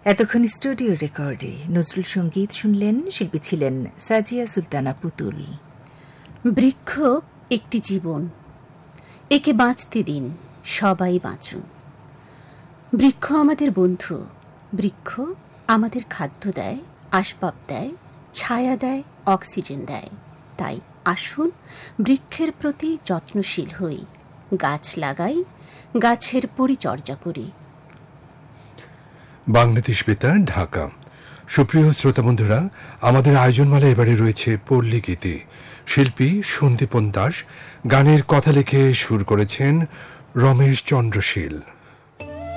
এতক্ষণ স্টুডিও রেকর্ডে নজরুল সঙ্গীত শুনলেন। শিল্পী ছিলেন সাজিয়া সুলতানা পুতুল। বৃক্ষ একটি জীবন, একে বাঁচতে দিন, সবাই বাঁচুন। বৃক্ষ আমাদের বন্ধু, বৃক্ষ আমাদের খাদ্য দেয়, আসবাব দেয়, ছায়া দেয়, অক্সিজেন দেয়। তাই আসুন বৃক্ষের প্রতি যত্নশীল হই, গাছ লাগাই, গাছের পরিচর্যা করি। বাংলাদেশ বেতার, ঢাকা। সুপ্রিয় শ্রোতা বন্ধুরা, আমাদের আয়োজনমালা এবারে রয়েছে পল্লী গীতি। শিল্পী সন্দীপন দাস, গানের কথা লিখে সুর করেছেন রমেশ চন্দ্র শীল।